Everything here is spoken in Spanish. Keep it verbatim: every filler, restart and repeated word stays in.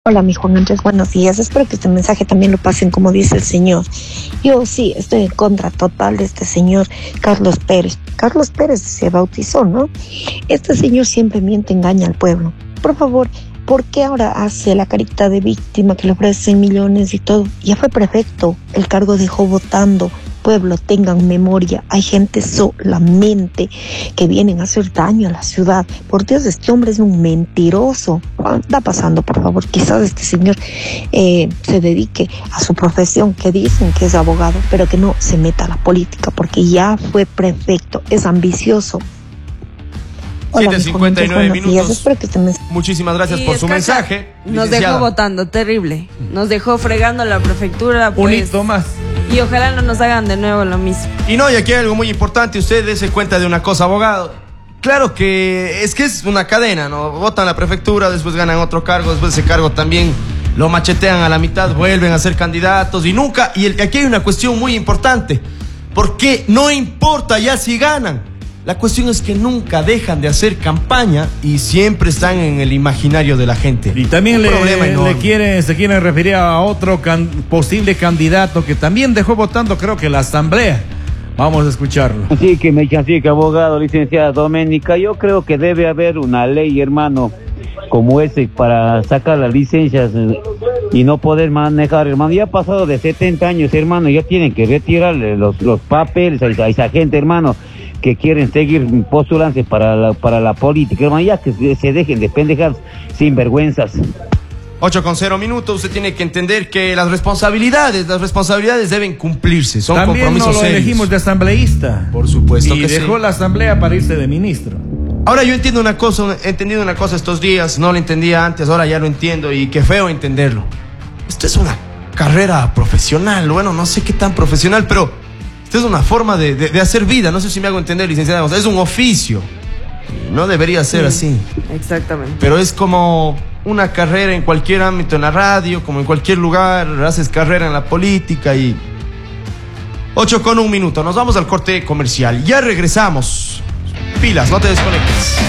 Hola, mi Juan Andrés, buenos días. Espero que este mensaje también lo pasen como dice el señor. Yo sí, estoy en contra total de este señor Carlos Pérez. Carlos Pérez se bautizó, ¿no? Este señor siempre miente, engaña al pueblo. Por favor, ¿por qué ahora hace la carita de víctima que le ofrecen millones y todo? Ya fue prefecto, el cargo dejó votando. Pueblo, tengan memoria, hay gente solamente que vienen a hacer daño a la ciudad. Por Dios, este hombre es un mentiroso. Está pasando, por favor, quizás este señor eh, se dedique a su profesión, que dicen que es abogado, pero que no se meta a la política, porque ya fue prefecto, es ambicioso. siete cincuenta y nueve minutos. Me... Muchísimas gracias y por su mensaje. Nos licenciada. dejó votando, terrible. Nos dejó fregando la prefectura. Pues, un hito más. Y ojalá no nos hagan de nuevo lo mismo. Y no, y aquí hay algo muy importante. Usted dése cuenta de una cosa, abogado. Claro que es que es una cadena, ¿no? Votan la prefectura, después ganan otro cargo, después ese cargo también lo machetean a la mitad, vuelven a ser candidatos y nunca. Y el, aquí hay una cuestión muy importante. Porque no importa ya si ganan. La cuestión es que nunca dejan de hacer campaña y siempre están en el imaginario de la gente. Y también le, le quieren, se quieren referir a otro can, posible candidato que también dejó votando, creo que la asamblea. Vamos a escucharlo. Así que me así que abogado, licenciada Doménica, yo creo que debe haber una ley, hermano, como ese para sacar las licencias y no poder manejar, hermano. Ya ha pasado de setenta años, hermano, ya tienen que retirarle los, los papeles a esa, a esa gente, hermano, que quieren seguir postulándose para la, para la política, hermano, ya que se dejen de pendejas sin vergüenzas. ocho con cero minutos, usted tiene que entender que las responsabilidades, las responsabilidades deben cumplirse, son también compromisos no lo serios. elegimos de asambleísta. Por supuesto y que dejó sí. la asamblea para irse de ministro. Ahora yo entiendo una cosa, he entendido una cosa estos días, no lo entendía antes, ahora ya lo entiendo y qué feo entenderlo. Esto es una carrera profesional, bueno, no sé qué tan profesional, pero esto es una forma de, de, de hacer vida, no sé si me hago entender, licenciada, o sea, es un oficio, no debería ser sí, así. Exactamente. Pero es como una carrera en cualquier ámbito, en la radio, como en cualquier lugar, haces carrera en la política y... ocho con un minuto, nos vamos al corte comercial, ya regresamos. Pilas, no te desconectes.